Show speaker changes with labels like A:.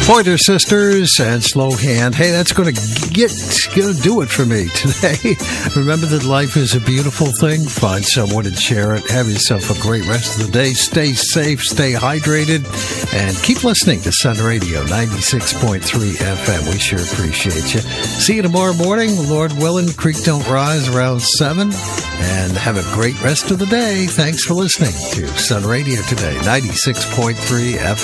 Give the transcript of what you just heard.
A: Pointer Sisters and Slow Hand. Hey, that's gonna do it for me today. Remember that life is a beautiful thing. Find someone and share it. Have yourself a great rest of the day. Stay safe, stay hydrated, and keep listening to Sun Radio 96.3 FM. We sure appreciate you. See you tomorrow morning. Lord willing, creek don't rise around 7. And have a great rest of the day. Thanks for listening to Sun Radio today, 96.3 FM.